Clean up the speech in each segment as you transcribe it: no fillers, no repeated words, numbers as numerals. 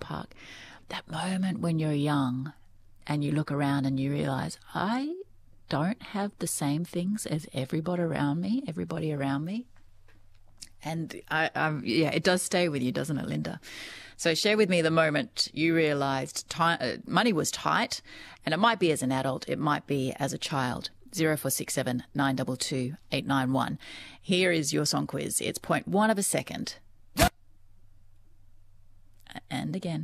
park. That moment when you're young and you look around and you realise, I don't have the same things as everybody around me. And it does stay with you, doesn't it, Linda? So share with me the moment you realised money was tight, and it might be as an adult, it might be as a child. 0467 922 891. Here is your song quiz. It's 0.1 of a second. And again.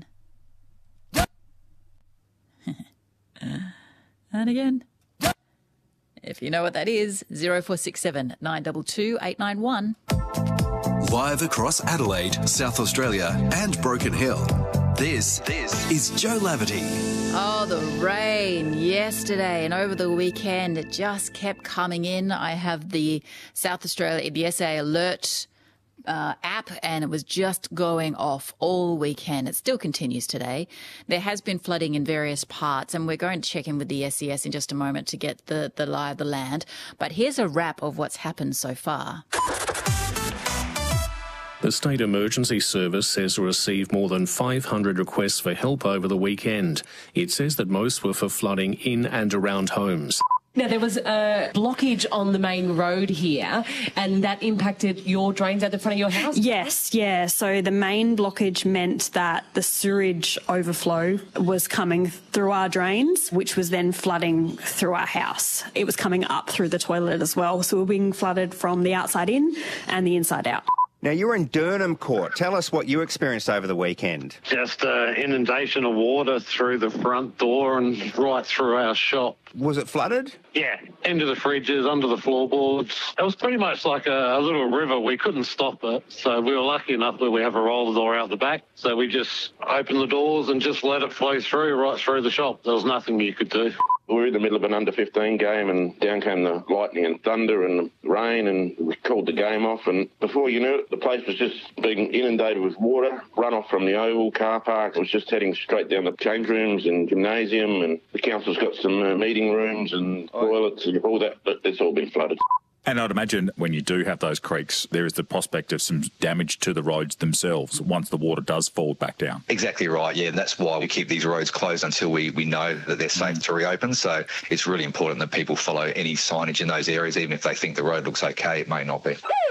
And again. If you know what that is, 0467 922 891. Live across Adelaide, South Australia and Broken Hill. This is Joe Laverty. Oh, the rain yesterday and over the weekend, it just kept coming in. I have the South Australia, the SA Alert app, and it was just going off all weekend. It still continues today. There has been flooding in various parts, and we're going to check in with the SES in just a moment to get the lie of the land. But here's a wrap of what's happened so far. The State Emergency Service says it received more than 500 requests for help over the weekend. It says that most were for flooding in and around homes. Now, there was a blockage on the main road here, and that impacted your drains at the front of your house? Yes, yeah. So the main blockage meant that the sewage overflow was coming through our drains, which was then flooding through our house. It was coming up through the toilet as well. So we were being flooded from the outside in and the inside out. Now, you were in Durham Court. Tell us what you experienced over the weekend. Just inundation of water through the front door and right through our shop. Was it flooded? Yeah, into the fridges, under the floorboards. It was pretty much like a little river. We couldn't stop it. So we were lucky enough that we have a roller door out the back. So we just opened the doors and just let it flow through, right through the shop. There was nothing you could do. We were in the middle of an under-15 game and down came the lightning and thunder and the rain, and we called the game off, and before you knew it, the place was just being inundated with water. Runoff from the Oval car park was just heading straight down the change rooms and gymnasium, and the council's got some meeting rooms and toilets and all that, but it's all been flooded. And I'd imagine when you do have those creeks, there is the prospect of some damage to the roads themselves once the water does fall back down. Exactly right, yeah. And that's why we keep these roads closed until we know that they're safe to reopen. So it's really important that people follow any signage in those areas, even if they think the road looks okay, it may not be.